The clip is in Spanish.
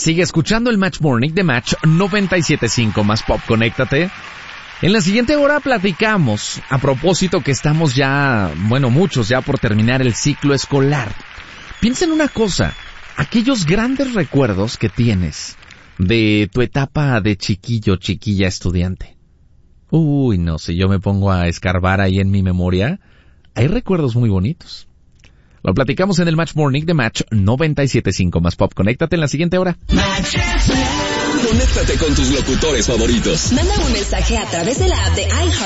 Sigue escuchando el Match Morning de Match 97.5 más Pop. Conéctate. En la siguiente hora platicamos, a propósito que estamos ya, muchos ya por terminar el ciclo escolar. Piensa en una cosa, aquellos grandes recuerdos que tienes de tu etapa de chiquillo, chiquilla estudiante. Uy, no, si yo me pongo a escarbar ahí en mi memoria, hay recuerdos muy bonitos. Lo platicamos en el Match Morning de Match 97.5 más Pop. Conéctate en la siguiente hora. Conéctate con tus locutores favoritos. Manda un mensaje a través de la app de iHeart